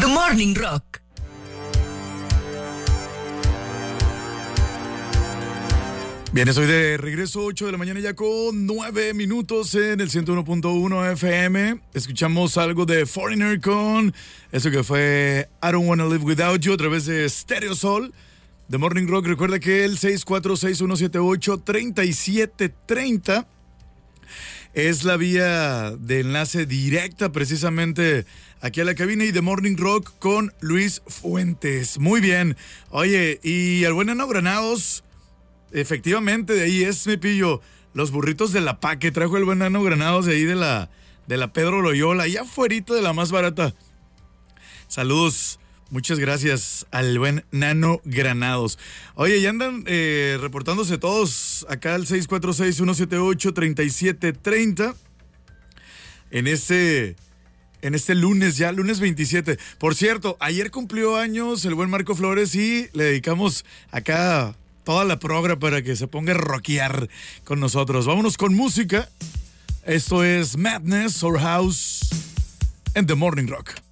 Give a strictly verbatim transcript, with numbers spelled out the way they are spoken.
Morning Rock. Bien, estoy de regreso, ocho de la mañana ya con nueve minutos en el ciento uno punto uno F M. Escuchamos algo de Foreigner con eso que fue I Don't Wanna Live Without You a través de Stereo Sol. The Morning Rock, recuerda que el seis cuatro seis uno siete ocho tres siete tres cero es la vía de enlace directa precisamente aquí a la cabina y The Morning Rock con Luis Fuentes. Muy bien. Oye, y al buen Nano Granados, efectivamente, de ahí es, mi pillo, los burritos de la Pa que trajo el buen Nano Granados de ahí de la, de la Pedro Loyola, allá afuerita de la más barata. Saludos, muchas gracias al buen Nano Granados. Oye, ya andan eh, reportándose todos acá al seis cuatro seis uno siete ocho tres siete tres cero en este, en este lunes ya, lunes veintisiete. Por cierto, ayer cumplió años el buen Marco Flores y le dedicamos acá toda la progra para que se ponga a rockear con nosotros. Vámonos con música. Esto es Madness or House en The Morning Rock.